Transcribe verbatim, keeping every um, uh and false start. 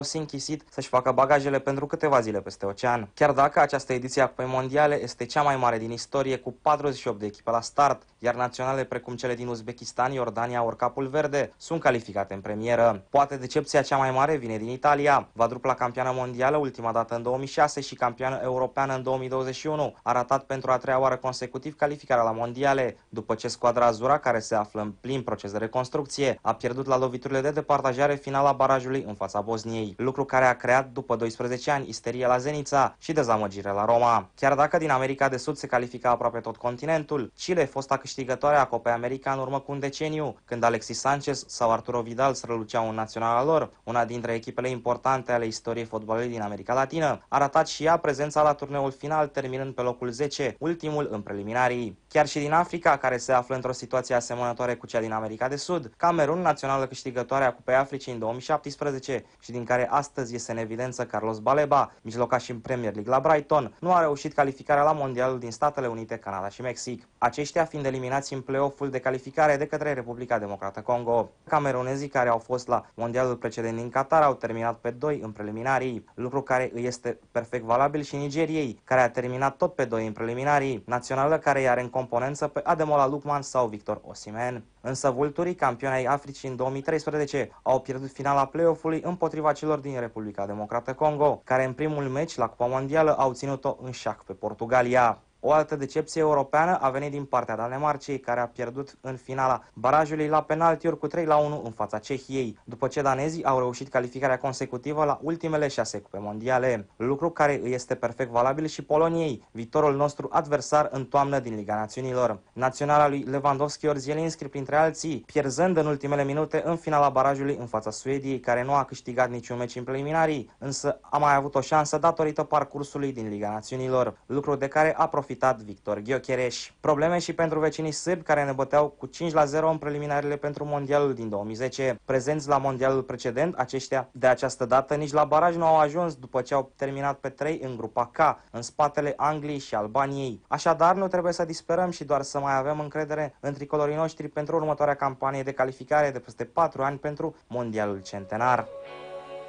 închisit să-și facă bagajele pentru câteva zile peste ocean. Chiar dacă această ediție a Cupei Mondiale este cea mai mare din istorie, cu patruzeci și opt de echipe la start, iar naționale precum cele din Uzbekistan, Iordania ori Capul Verde sunt calificate în premieră. Poate decepția cea mai mare vine din Italia. Vadrupla campioană mondială, ultima dată în două mii șase și campioană europeană în două mii douăzeci și unu, a ratat pentru a treia oară consecutiv calificarea la mondiale, după ce squadra azura, care se află în plin proces de reconstrucție, a pierdut la loviturile de departajare finala barajului în fața Bosniei, lucru care a creat după doisprezece ani isterie la Zenica și dezamăgire la Roma. Chiar dacă din America de Sud se califica aproape tot continentul, Chile, fosta câștigătoare a Copei America în urmă cu un deceniu, când Alexis Sanchez sau Arturo Vidal străluceau în naționala lor, una dintre echipele importante ale istoriei fotbalului din America Latină, a ratat și ea prezența la turneul final, terminând pe locul zece, ultimul în preliminarii. Chiar și din Africa, care se află într-o situație asemănătoare cu cea din America de Sud, Camerun, națională câștigătoare a Cupei Africii în două mii șaptesprezece și din care astăzi este în evidență Carlos Baleba, mijlocaș în Premier League la Brighton, nu a reușit calificarea la mondialul din Statele Unite, Canada și Mexic, aceștia fiind eliminați în play-off-ul de calificare de către Republica Democrată Congo. Camerunezii care au fost la mondialul precedent din Qatar au terminat pe doi în preliminarii, lucru care îi este perfect valabil și Nigeriei, care a terminat tot pe doi în preliminarii, națională care are în componență pe Ademola Lookman sau Victor Osimhen. Însă vulturii, campioni ai Africii în două mii treisprezece, au pierdut finala play-off-ului împotriva celor din Republica Democrată Congo, care în primul meci la Cupa Mondială au ținut-o în șac pe Portugalia. O altă decepție europeană a venit din partea Danemarcei, care a pierdut în finala barajului la penaltiuri cu trei la unu în fața Cehiei, după ce danezii au reușit calificarea consecutivă la ultimele șase cupe mondiale, lucru care îi este perfect valabil și Poloniei, viitorul nostru adversar în toamnă din Liga Națiunilor. Naționala lui Lewandowski ori Zielinski, printre alții, pierzând în ultimele minute în finala barajului în fața Suediei, care nu a câștigat niciun meci în preliminarii, însă a mai avut o șansă datorită parcursului din Liga Națiunilor, lucru de care a profitat Victor Gyökeres. Probleme și pentru vecinii sârbi, care ne băteau cu cinci la zero în preliminarele pentru mondialul din două mii zece. Prezenți la mondialul precedent, aceștia de această dată nici la baraj nu au ajuns, după ce au terminat pe trei în grupa K, în spatele Angliei și Albaniei. Așadar, nu trebuie să disperăm și doar să mai avem încredere în tricolorii noștri pentru următoarea campanie de calificare de peste patru ani pentru mondialul centenar.